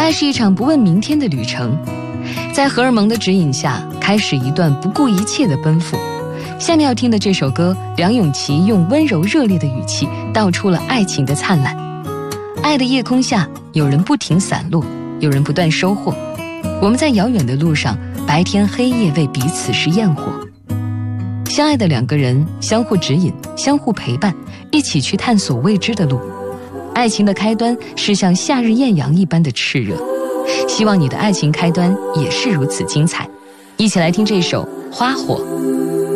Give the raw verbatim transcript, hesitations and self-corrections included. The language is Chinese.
爱是一场不问明天的旅程，在荷尔蒙的指引下，开始一段不顾一切的奔赴。下面要听的这首歌，梁咏琪用温柔热烈的语气道出了爱情的灿烂。爱的夜空下，有人不停散落，有人不断收获。我们在遥远的路上，白天黑夜为彼此是焰火。相爱的两个人相互指引，相互陪伴，一起去探索未知的路。爱情的开端是像夏日艳阳一般的炽热，希望你的爱情开端也是如此精彩。一起来听这首《花火》。